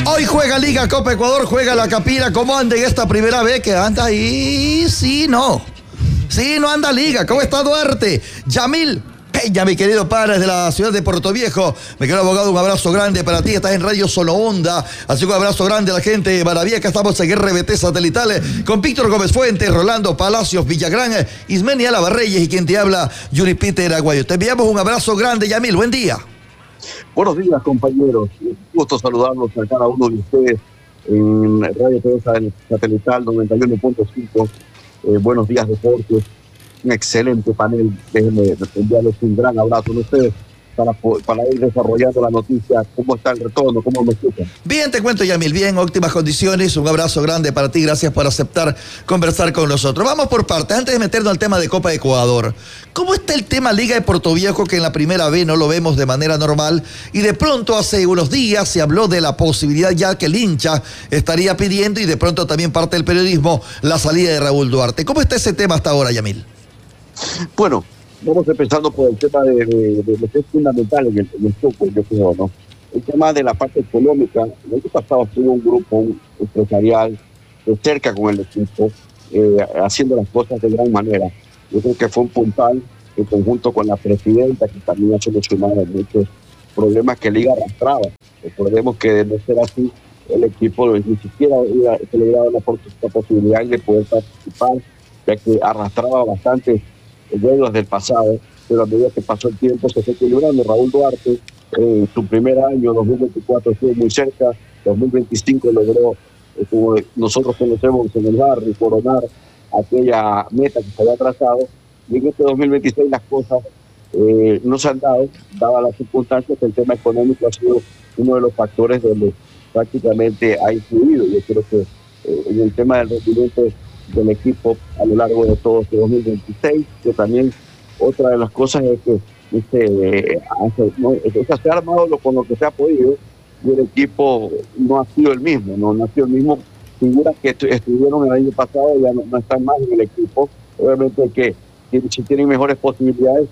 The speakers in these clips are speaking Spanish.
Hoy juega Liga Copa Ecuador, juega la Capira. ¿Cómo anda en esta primera vez que anda ahí? Sí, no. Sí, no anda Liga. ¿Cómo está Duarte? Yamil Peña, mi querido padre de la ciudad de Puerto Viejo. Mi querido abogado, un abrazo grande para ti. Estás en Radio Solo Onda. Así que un abrazo grande a la gente de Maravilla. Acá estamos en RBT Satelital con Víctor Gómez Fuentes, Rolando Palacios, Villagrán, Ismeni Álava Reyes y quien te habla, Yuri Peter Aguayo. Te enviamos un abrazo grande, Yamil. Buen día. Buenos días, compañeros. Un gusto saludarlos a cada uno de ustedes en Radio Satelital 91.5. Buenos días, deportes. Un excelente panel. Déjenme enviarles un gran abrazo a ustedes para ir desarrollando la noticia. ¿Cómo está el retorno? ¿Cómo me escuchan? Bien, te cuento, Yamil. Bien, óptimas condiciones. Un abrazo grande para ti. Gracias por aceptar conversar con nosotros. Vamos por partes. Antes de meternos al tema de Copa de Ecuador, ¿cómo está el tema Liga de Puerto Viejo, que en la primera vez no lo vemos de manera normal? Y de pronto, hace unos días, se habló de la posibilidad ya que el hincha estaría pidiendo, y de pronto también parte del periodismo, la salida de Raúl Duarte. ¿Cómo está ese tema hasta ahora, Yamil? Bueno, vamos empezando por el tema de lo que es fundamental en el fútbol, yo creo, ¿no? El tema de la parte económica. El año pasado estuvo un grupo empresarial de cerca con el equipo, haciendo las cosas de gran manera. Yo creo que fue un puntal en conjunto con la presidenta, que también ha solucionado muchos problemas que Liga arrastraba. Recordemos que de no ser así, el equipo ni siquiera hubiera celebrado la posibilidad de poder participar, ya que arrastraba bastante deudas del pasado, pero a medida que pasó el tiempo se fue equilibrando. Raúl Duarte, su primer año, 2024, estuvo muy cerca. 2025 logró, como nosotros conocemos en el barrio, coronar aquella meta que se había trazado. Y en este 2026 las cosas no se han dado, dadas las circunstancias. El tema económico ha sido uno de los factores donde prácticamente ha influido. Yo creo que en el tema del rendimiento del equipo a lo largo de todo este 2026, que también otra de las cosas es que se ha armado con lo que se ha podido, y el equipo no ha sido el mismo, no ha sido el mismo. Figuras que estuvieron el año pasado ya no están más en el equipo. Obviamente que si tienen mejores posibilidades,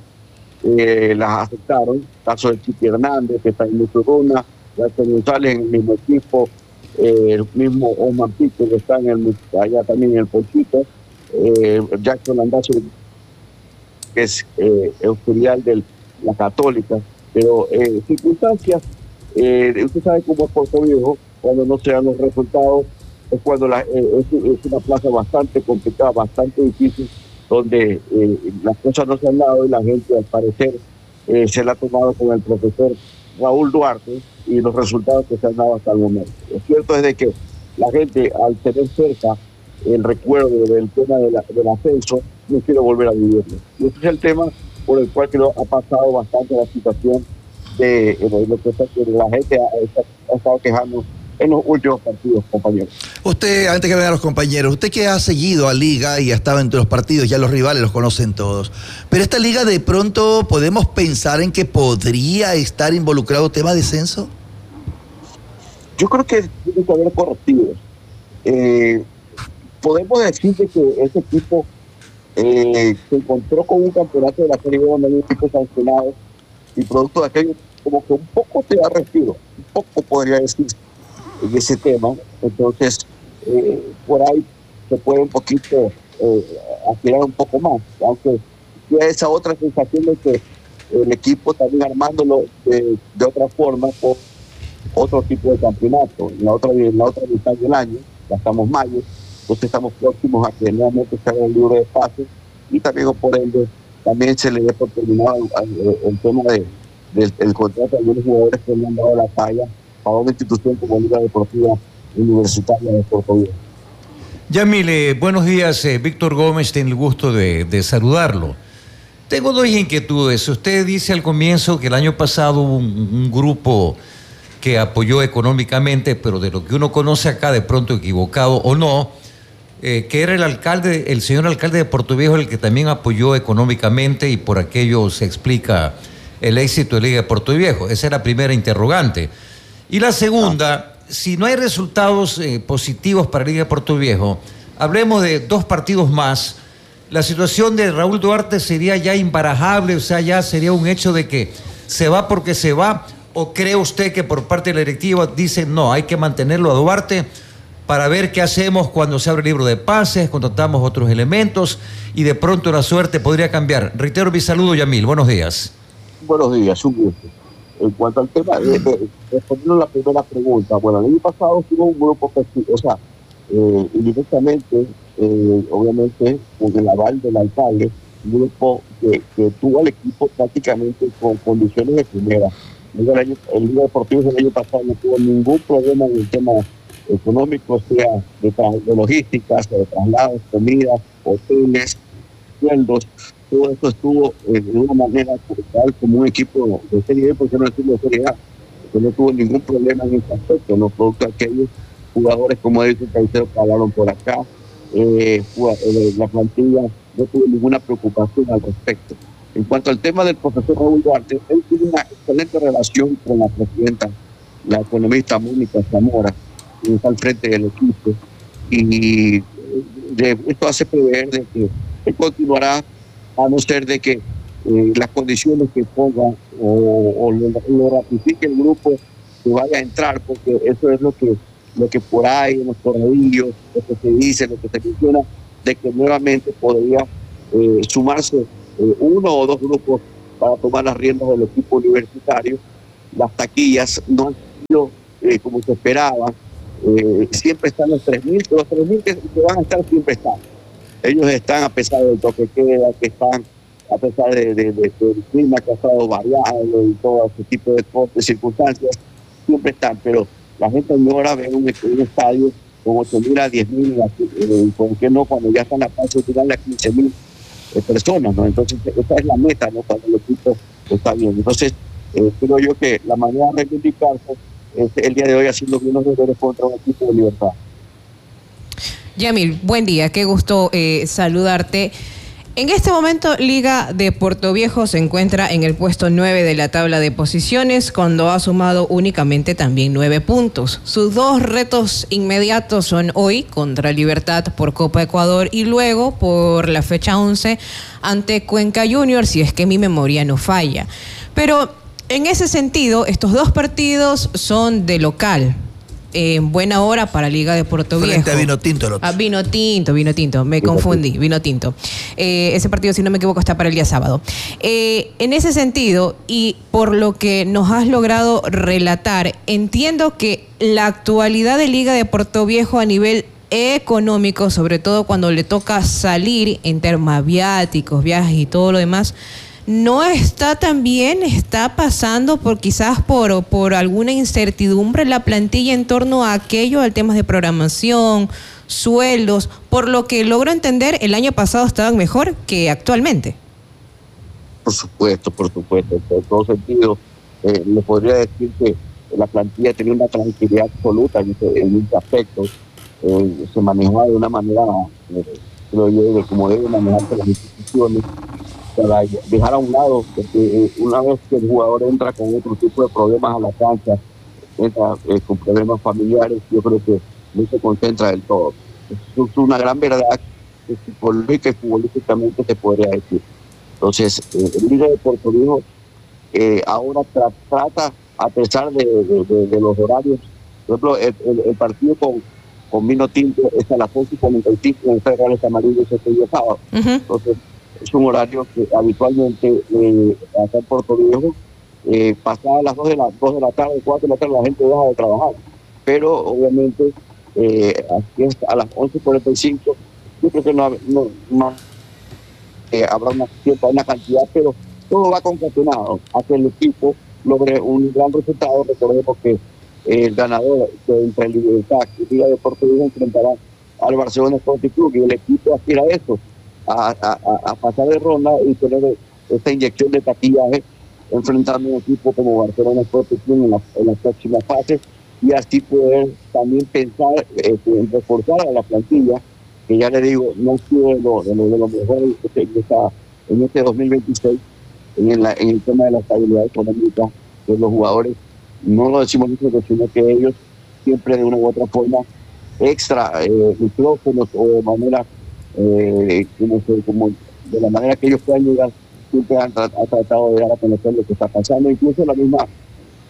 las aceptaron. Caso de Chiqui Hernández, que está en Muchuruna, Jackson González en el mismo equipo, el mismo Omar Pico, que está allá también en el Pochito, Jackson Landazo, que es el filial de la Católica. Pero circunstancias, usted sabe cómo es Puerto Viejo, cuando no se dan los resultados, es cuando es una plaza bastante complicada, bastante difícil, donde las cosas no se han dado y la gente, al parecer, se la ha tomado con el profesor Raúl Duarte y los resultados que se han dado hasta el momento. Lo cierto es de que la gente, al tener cerca el recuerdo del tema del ascenso, no quiere volver a vivirlo. Y ese es el tema por el cual creo ha pasado bastante la situación de lo que la gente ha estado quejando en los últimos partidos, compañeros. Usted, antes que vengan los compañeros, usted que ha seguido a Liga y ha estado entre los partidos, ya los rivales los conocen todos, pero esta Liga de pronto podemos pensar en que podría estar involucrado tema de descenso. Yo creo que tiene que haber correctivos. Podemos decir que ese equipo se encontró con un campeonato de la Serie B donde hay un equipo sancionado, y producto de aquello, como que un poco te da respiro, un poco podría decirse en ese tema. Entonces, por ahí se puede un poquito aspirar un poco más, aunque tiene esa otra sensación de que el equipo también armándolo de otra forma, por otro tipo de campeonato, en la otra mitad del año, ya estamos mayo, entonces estamos próximos a que nuevamente se haga el libro de pases, y también por ende también se le dé por terminado el tema del contrato de algunos jugadores que le han dado la talla para una institución como Liga Deportiva Universitaria de Puerto Viejo. Yamil, buenos días. Víctor Gómez, tiene el gusto de saludarlo. Tengo dos inquietudes. Usted dice al comienzo que el año pasado hubo un grupo que apoyó económicamente, pero de lo que uno conoce acá, de pronto equivocado o no, que era el señor alcalde de Puerto Viejo el que también apoyó económicamente, y por aquello se explica el éxito de Liga de Puerto Viejo. Esa es la primera interrogante. Y la segunda, si no hay resultados positivos para Liga de Puerto Viejo, hablemos de 2 partidos más, la situación de Raúl Duarte sería ya imbarajable, o sea, ya sería un hecho de que se va porque se va, ¿O cree usted que por parte de la directiva dicen no, hay que mantenerlo a Duarte para ver qué hacemos cuando se abre el libro de pases, contratamos otros elementos y de pronto la suerte podría cambiar? Reitero mi saludo, Yamil. Buenos días. Buenos días, un gusto. En cuanto al tema, respondiendo a la primera pregunta, bueno, el año pasado tuvo un grupo, o sea, indirectamente, obviamente, con el aval del alcalde, un grupo que tuvo al equipo prácticamente con condiciones de primera. El Liga Deportivo del año pasado no tuvo ningún problema en el tema económico, sea de logística, de traslados, comidas, hoteles, sueldos. Todo esto estuvo de una manera total como un equipo de Serie B, porque no decirlo de Serie A, que no tuvo ningún problema en este aspecto, no producto de aquellos jugadores como Edison Caicedo que hablaron por acá, la plantilla no tuvo ninguna preocupación al respecto. En cuanto al tema del profesor Raúl Duarte, él tiene una excelente relación con la presidenta, la economista Mónica Zamora, que está al frente del equipo, y esto hace prever de que él continuará, a no ser de que las condiciones que ponga o lo ratifique el grupo que vaya a entrar, porque eso es lo que por ahí en los corredillos, lo que se dice, lo que se menciona, de que nuevamente podría sumarse uno o dos grupos para tomar las riendas del equipo universitario. Las taquillas no han sido como se esperaba, siempre están los 3.000, pero los 3.000 que van a estar siempre están. Ellos están, a pesar del toque queda, que están, a pesar del clima que ha estado variable y todo ese tipo de circunstancias, siempre están. Pero la gente añora ver un estadio con 8.000 a 10.000, ¿por qué no? Cuando ya están a paso de tirarle a 15.000 personas, ¿no? Entonces, esa es la meta, ¿no? Cuando el equipo está bien. Entonces, creo yo que la manera de reivindicarse es el día de hoy haciendo bien los deberes contra un equipo de Libertad. Yamil, buen día, qué gusto saludarte. En este momento, Liga de Puerto Viejo se encuentra en el puesto 9 de la tabla de posiciones, cuando ha sumado únicamente también 9 puntos. Sus dos retos inmediatos son hoy contra Libertad por Copa Ecuador y luego por la fecha 11 ante Cuenca Juniors, si es que mi memoria no falla. Pero en ese sentido, estos dos partidos son de local. Buena hora para Liga de Puerto Viejo. Frente a Vino Tinto. Vino Tinto, me confundí, Vino Tinto. Ese partido, si no me equivoco, está para el día sábado. En ese sentido, y por lo que nos has logrado relatar, entiendo que la actualidad de Liga de Puerto Viejo a nivel económico, sobre todo cuando le toca salir en temas viáticos, viajes y todo lo demás, no está tan bien, está pasando quizás por alguna incertidumbre la plantilla en torno a aquello, al tema de programación, sueldos. Por lo que logro entender, el año pasado estaban mejor que actualmente. Por supuesto, en todo sentido. Le podría decir que la plantilla tenía una tranquilidad absoluta en este aspecto. Se manejaba de una manera, creo yo, de como deben manejarse las instituciones, para dejar a un lado, porque una vez que el jugador entra con otro tipo de problemas a la cancha, entra con problemas familiares, yo creo que no se concentra del todo. Es una gran verdad que psicológica y futbolísticamente se podría decir. Entonces, el Liga de Puerto Viejo ahora trata, a pesar de los horarios, por ejemplo, el partido con Vino Tinto es a las 11:45 en el Reales Amarillos este día sábado. Entonces, es un horario que habitualmente acá en Puerto Viejo, pasadas las 2 de la tarde, 4 de la tarde, la gente deja de trabajar. Pero obviamente aquí es a las 11:45, yo creo que no habrá una cantidad, pero todo va concatenado a que el equipo logre un gran resultado. Recordemos que el ganador entre Libertad y Liga de Puerto Viejo enfrentará al Barcelona Sporting Club, y el equipo aspira a eso, a pasar de ronda y tener esta inyección de taquillaje enfrentando un equipo como Barcelona Sporting Club en las próximas fases, y así poder también pensar en reforzar a la plantilla, que ya le digo, no ha sido de lo mejor en este 2026 en el tema de la estabilidad económica de los jugadores. No lo decimos nosotros, sino que ellos siempre de una u otra forma extra micrófonos o de manera como de la manera que ellos puedan llegar, siempre han tratado de dar a conocer lo que está pasando. Incluso la misma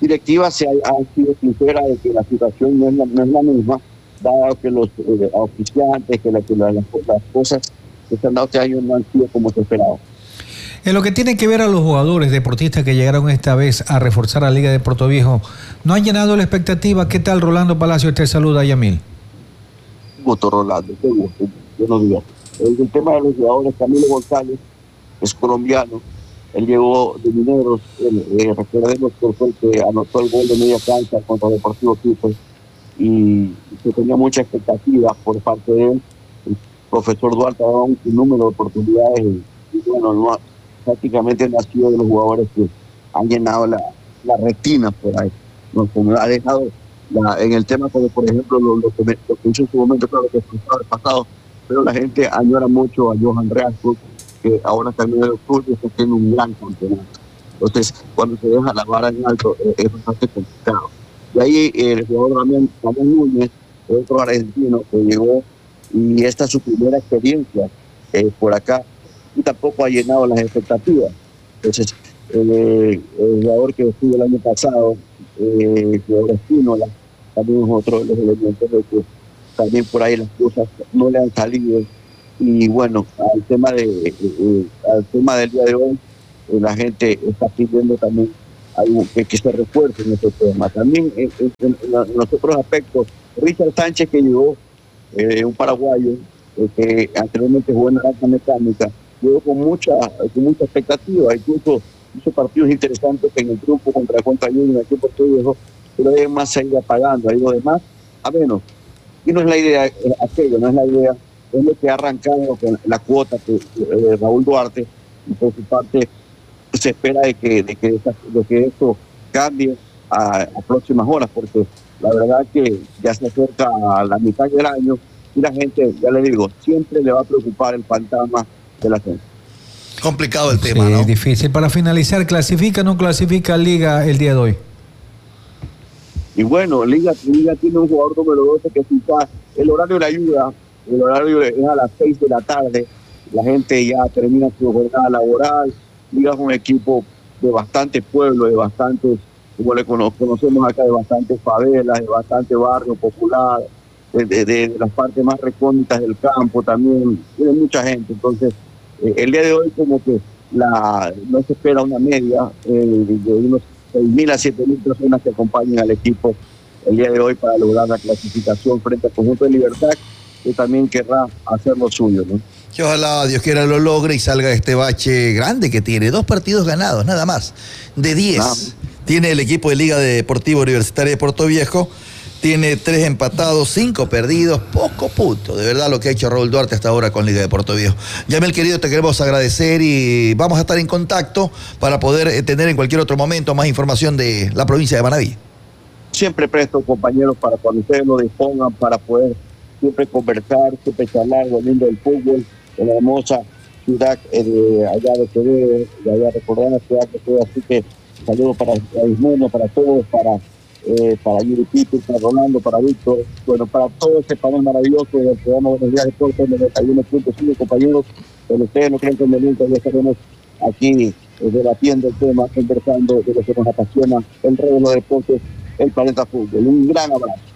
directiva ha sido sincera de que la situación no es la misma, dado que los auspiciantes, que las cosas que se han dado este año no han sido como se esperaba. En lo que tiene que ver a los jugadores deportistas que llegaron esta vez a reforzar la Liga de Puerto Viejo, ¿no han llenado la expectativa? ¿Qué tal, Rolando Palacio? Te saluda, Yamil. Gusto, Rolando, qué gusto. Buenos días. El tema de los jugadores, Camilo González es colombiano, él llegó de Mineros, recordemos que fue el que anotó el gol de media cancha contra el Deportivo Quito y se tenía mucha expectativa por parte de él. El profesor Duarte ha dado un número de oportunidades y bueno, prácticamente no ha sido de los jugadores que han llenado la retina por ahí. Nos ha dejado en el tema como por ejemplo lo que hizo en su momento, claro que fue el pasado, pero la gente añora mucho a Johan Reasco, que ahora también el club está haciendo un gran campeonato. Entonces, cuando se deja la vara en alto, es bastante complicado. Y ahí el jugador Ramón Núñez, otro argentino que llegó, y esta es su primera experiencia por acá, y tampoco ha llenado las expectativas. Entonces, el jugador que estuvo el año pasado, el jugador Espínola, también es otro de los elementos de que también por ahí las cosas no le han salido. Y bueno, al tema del día de hoy, la gente está pidiendo también algo que se refuerce en este tema. También en los otros aspectos, Richard Sánchez, que llegó, un paraguayo, que anteriormente jugó en Naranja Mecánica, llegó con mucha expectativa, incluso hizo partidos interesantes en el grupo contra Junior aquí en Puerto Viejo, pero además se ha ido apagando, ha ido de más a menos. Y no es la idea aquello, no es la idea, es lo que ha arrancado con la cuota que Raúl Duarte, y por su parte se espera de que esto cambie a próximas horas, porque la verdad que ya se acerca a la mitad del año y la gente, ya le digo, siempre le va a preocupar el fantasma de la gente. Complicado el tema, ¿no? Es difícil. Para finalizar, ¿clasifica o no clasifica Liga el día de hoy? Y bueno, Liga tiene un jugador número 12 que quizás el horario le ayuda, el horario es a las 6 de la tarde, la gente ya termina su jornada laboral. Liga es un equipo de bastante pueblo, de bastantes, como le conocemos acá, de bastantes favelas, de bastante barrio popular, de las partes más recónditas del campo también, tiene mucha gente. Entonces, el día de hoy como que no se espera una media de unos 6.000 a 7.000 personas que acompañen al equipo el día de hoy para lograr la clasificación frente al conjunto de Libertad, que también querrá hacer lo suyo, ¿no? Que ojalá Dios quiera lo logre y salga de este bache grande que tiene. 2 partidos ganados, nada más. De 10 tiene el equipo de Liga Deportiva Universitaria de Puerto Viejo. Tiene 3 empatados, 5 perdidos, poco punto. De verdad lo que ha hecho Raúl Duarte hasta ahora con Liga de Puerto Viejo. Yamil, querido, te queremos agradecer y vamos a estar en contacto para poder tener en cualquier otro momento más información de la provincia de Manabí. Siempre presto, compañeros, para cuando ustedes lo dispongan, para poder siempre conversar, siempre charlar, volviendo del fútbol, en la hermosa ciudad allá de Quevedo, de allá recordar la ciudad de Quevedo. Así que saludos para Ismundo, para todos, para Yuri Pipe, para Rolando, para Víctor, bueno, para todo este panel maravilloso del programa Buenos Días Deportes 91.5, compañeros. Pero ustedes no creen conveniente, ya estaremos aquí debatiendo el tema, conversando de lo que nos apasiona, el rey de los deportes, el planeta fútbol. Un gran abrazo.